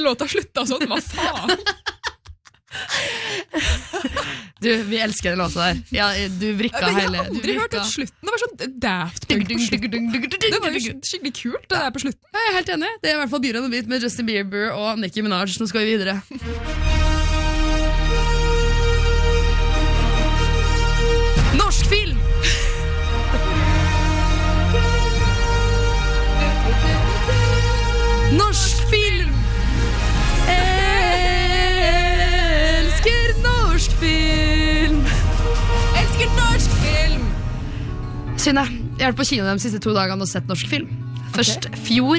låta slutta sånn, hva faen? Du, vi elsker den låta der. Ja, du vrikka Jeg hele har aldri hørt den slutten. Det var sånn Daft Punk på slutten. Det var jo skikkelig kult det der på slutten. Jeg er helt enig. Det er i hvert fall Beauty and the Beat med Justin Bieber og Nicki Minaj. Nå skal vi videre. Norsk film! Norsk film! Elsker norsk film! Elsker norsk film! Synne, jeg har vært på kino de siste 2 dagene og sett norsk film. Først fjor,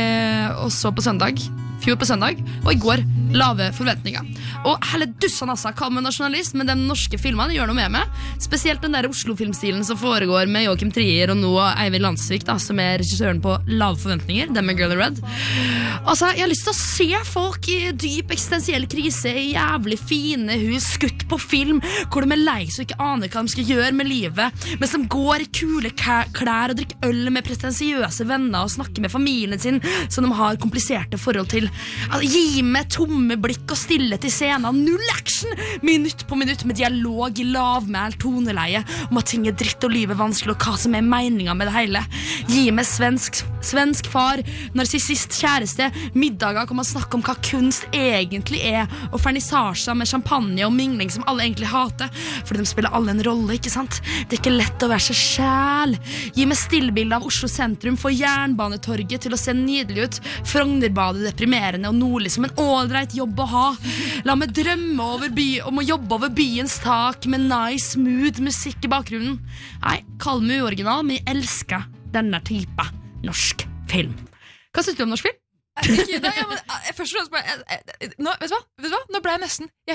og så på søndag. Fjor på søndag, og i går lave forventninger. Og hele dussan altså, hva med nasjonalist, men de norske filmene gjør noe med meg. Spesielt den der Oslo-filmstilen som foregår med Joachim Trier og nå Eivind Landsvik, da, som er regissøren på lave forventninger, den med Girl in Red. Altså, jeg har lyst til å se folk i dyp eksistensiell krise, i jævlig fine hus, skutt på film, hvor de er lei så ikke aner hva de skal gjøre med livet, mens de går i kule klær og drikker øl med pretensiøse venner og snakker med familien sin, som de har kompliserte forhold til. Altså, gi meg tomme blikk og stille til scenen, null action, minutt på minutt med dialog i lavmæl toneleie om at ting er dritt og livet er vanskelig og hva som er meningen med det hele. Gi meg svensk far, narsissist kjæreste, middager hvor man snakker om hva kunst egentlig er, og fernissasjer med champagne og mingling som alle egentlig hater, for de spiller alle en rolle, ikke sant? Det er ikke lett å være seg sjæl. Gi meg stillbilde av Oslo sentrum, få Jernbanetorget til å se nydelig ut, Frognerbadet deprimerende og nordlig som en ålreit jobb å ha. La meg drømme om å jobbe over byens tak med nice, smooth musikk i bakgrunnen. Nei, kall meg uoriginal, men jeg elsker denne type norsk film. Hva synes du om norsk film? Først og fremst nå ble jeg nesten jeg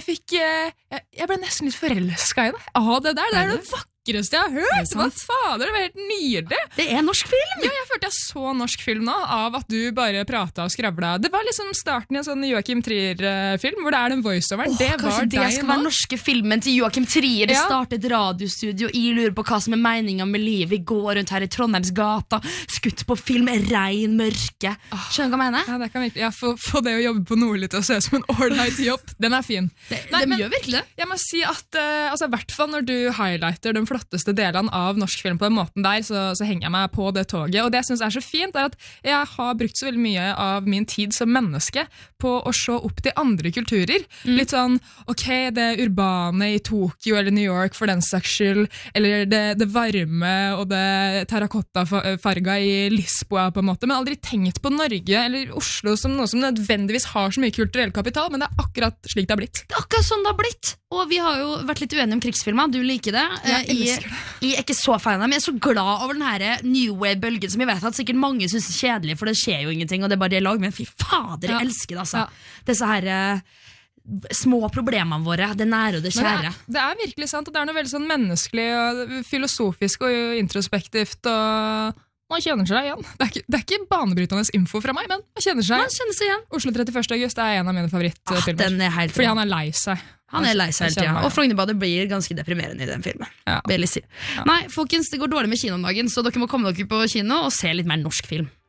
ble nesten litt forelsket i det. Det der, det er det vakreste jeg har hørt. Hva fader, det var helt nydelig. Det er norsk film. Ja, jeg følte jeg så norsk film nå av at du bare pratet og skravlet. Det var liksom starten i en sånn Joachim Trier-film hvor det er den voiceoveren. Det var kanskje det skal være norske filmen til Joachim Trier. Det startet et radiostudio. Jeg lurer på hva som er meningen med livet. Vi går rundt her i Trondheims gata, skutt på film, regn, mørke. Skjønner du hva jeg mener? Ja, det kan virkelig. Få det å jobbe på Nordli til å se som en ordentlig jobb. Den er fin. De gjør virkelig det. Jeg må si at i hvert fall når du highlighter den flotteste delene av norsk film på den måten der, så henger jeg meg på det toget. Og det jeg synes er så fint, er at jeg har brukt så veldig mye av min tid som menneske på å se opp til andre kulturer. Litt sånn, ok, det urbane i Tokyo eller New York for den saks skyld, eller det varme og det terrakotta-farga i Lisboa på en måte, men aldri tenkt på Norge eller Oslo som noe som nødvendigvis har så mye kulturell kapital, men det er akkurat slik det har blitt. Det er akkurat sånn det har blitt, og vi har jo vært litt uenige om krigsfilmer. Du liker det. Jeg er ikke så fan av det, men jeg er så glad over den her New Wave-bølgen som jeg vet at sikkert mange synes er kjedelig, for det skjer jo ingenting, og det er bare det lag, men fy fader, jeg elsker det, altså. Disse her små problemene våre, det nære og det kjære. Det er virkelig sant, og det er noe veldig sånn menneskelig og filosofisk og introspektivt, og man kjenner seg igjen. Det er ikke banebrytende info fra meg, men man kjenner seg igjen. Oslo 31. august er en av mine favorittfilmer. Den er helt fordi han er lei seg. Han er lei seg hele tiden, og Frognerbadet blir ganske deprimerende i den filmen. Nei, folkens, det går dårlig med kino om dagen, så dere må komme dere på kino og se litt mer norsk film.